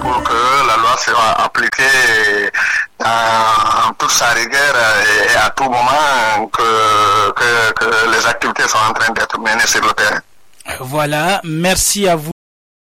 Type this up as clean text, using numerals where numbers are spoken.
pour que la loi sera appliquée dans toute sa rigueur et à tout moment que les activités sont en train d'être menées sur le terrain. Voilà, merci à vous.